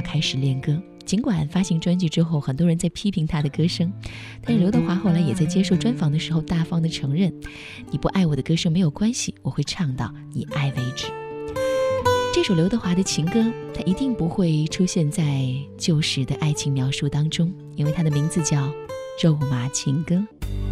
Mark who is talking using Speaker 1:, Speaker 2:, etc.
Speaker 1: 开始练歌。尽管发行专辑之后很多人在批评他的歌声，但是刘德华后来也在接受专访的时候大方地承认，你不爱我的歌声没有关系，我会唱到你爱为止。这首刘德华的情歌，它一定不会出现在旧时的爱情描述当中，因为它的名字叫肉麻情歌。